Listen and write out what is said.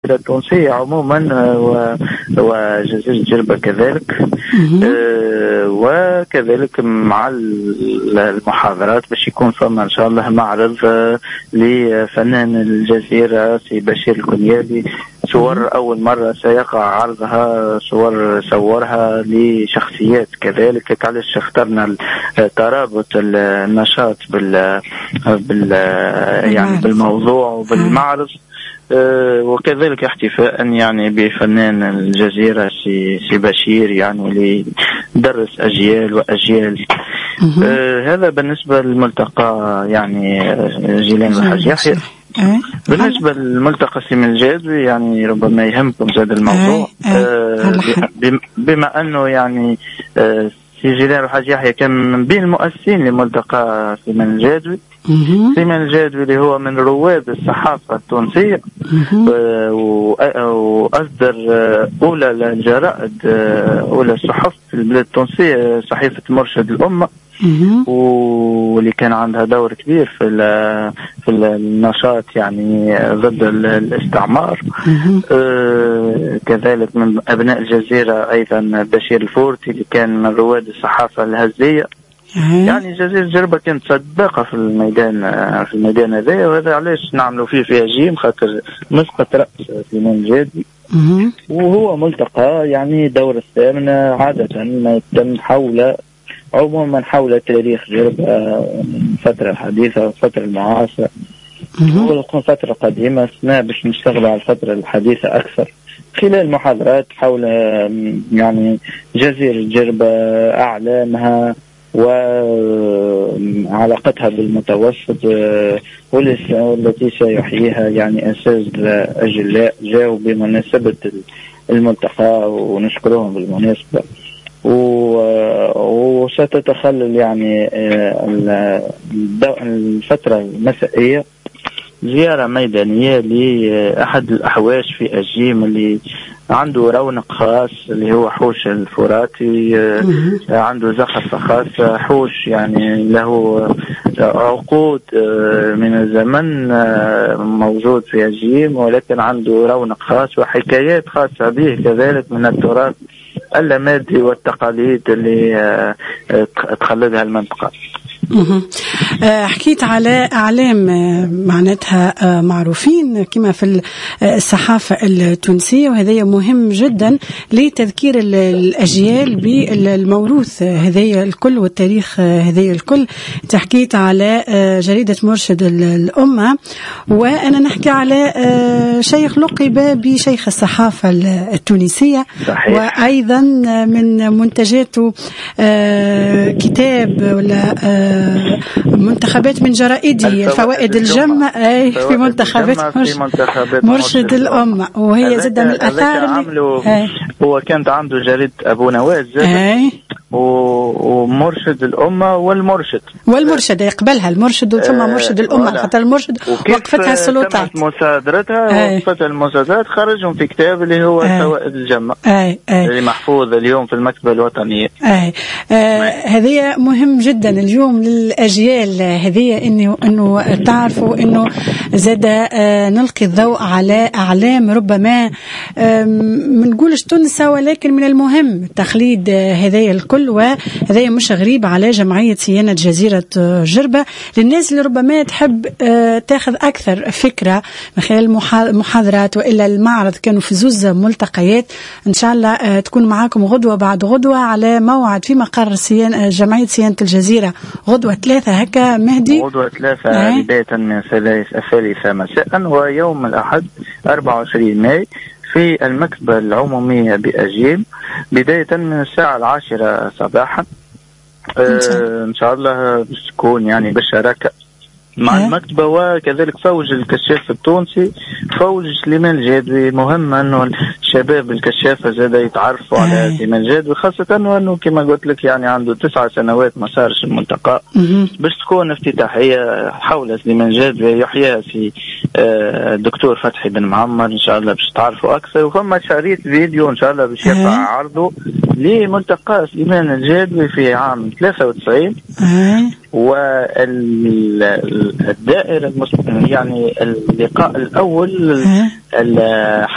التونسية عموما وجزيرة جربة كذلك. وكذلك مع المحاضرات باش يكون فما إن شاء الله معرض لفنان الجزيرة سي بشير الكنيابي، صور أول مرة سيقع عرضها، صور صورها لشخصيات كذلك. علاش اخترنا ترابط النشاط يعني بالموضوع وبالمعرض، وكذلك احتفاء يعني بفنان الجزيرة سي بشير، يعني اللي درس أجيال وأجيال. هذا بالنسبة للملتقى يعني جيلان والحاج يحيى. بالنسبة للملتقى سي الجازوي يعني ربما يهمكم زاد الموضوع، بما أنه يعني سي جيلان والحاج يحيى كان من بين المؤسسين لملتقى سي الجازوي. سيمان الجادوي اللي هو من رواد الصحافة التونسية، وأصدر أولى الجرائد، أولى الصحف في البلاد التونسية، صحيفة مرشد الأمة، واللي كان عندها دور كبير في النشاط يعني ضد الاستعمار. كذلك من أبناء الجزيرة أيضا بشير الفورتي اللي كان من رواد الصحافة الهزية. يعني جزيرة جربة كانت سباقة في الميدان هذا، وهذا علاش نعملوا فيه جيم، خاطر مسقط رأس سليمان الجادوي. وهو ملتقى يعني دورة الثامنة عادة تم عموما حول تاريخ جربة، الفترة الحديثة والفترة المعاصرة، وتكون فترة قديمة سنة باش نشتغل على الفترة الحديثة أكثر خلال محاضرات حول يعني جزيرة جربة، أعلامها وعلاقتها بالمتوسط، والتي سيحييها يعني أساس أجلاء جاءوا بمناسبة الملتقى ونشكرهم بالمناسبة. وستتخلل يعني الفترة المسائية زيارة ميدانية لأحد الأحواش في أجيم اللي عنده رونق خاص، اللي هو حوش الفراتي. عنده زخرفة خاصة، حوش يعني له عقود من الزمن موجود في أجيم، ولكن عنده رونق خاص وحكايات خاصة به كذلك من التراث اللامادي والتقاليد اللي تخلدها المنطقة. حكيت على أعلام معناتها معروفين كما في الصحافة التونسية، وهذا مهم جدا لتذكير الأجيال بالموروث هذا الكل والتاريخ هذا الكل. حكيت على جريدة مرشد الأمة، وأنا نحكي على شيخ لقب بشيخ الصحافة التونسية. صحيح. وأيضا من منتجاته كتاب ولا منتخبات من جرائدي الفوائد الجمة في منتخبات مرشد الأمة، وهي زاد من الأثار. هو كانت عنده جريدة أبو نواس ومرشد الأمة والمرشد يقبلها المرشد ثم مرشد الأمة، حتى المرشد وقفتها السلطات، مصادرتها وقفتها المصادرات، خرجهم في كتاب اللي هو فوائد الجمة اللي محفوظ اليوم في المكتبة الوطنية. هذه مهم جدا اليوم للأجيال هذه، إنه تعرفوا إنه زاد نلقي الضوء على أعلام ربما منقولش تونسة، ولكن من المهم تخليد هذا الكل. وهذا مش غريب على جمعية صيانة جزيرة جربة للناس اللي ربما تحب تاخذ أكثر فكرة من خلال المحاضرات وإلا المعرض. كانوا في زوز ملتقيات، إن شاء الله تكون معاكم غدوة بعد غدوة على موعد في مقر جمعية صيانة الجزيرة، غدوة 3 هكا مهدي، غدوة 3 بداية من الثالثة مساء، ويوم الأحد 24 ماي في المكتبة العمومية بأجيم بداية من الساعة 10 صباحا. إن شاء الله تكون يعني بالشراكة مع المكتبة، وكذلك فوج الكشاف التونسي، فوج سليمان الجادوي. مهم أنه الشباب الكشافة زاد يتعرفوا على سليمان الجادوي، خاصة أنه كما قلت لك يعني عنده 9 سنوات ما صارش الملتقى، باش تكون افتتاحية حول سليمان الجادوي يحيى في الدكتور فتحي بن معمر. إن شاء الله باش تعرفوا أكثر، وفما شريط فيديو إن شاء الله باش يقع عرضه لملتقى سليمان الجادوي في عام 93. والدائرة يعني اللقاء الأول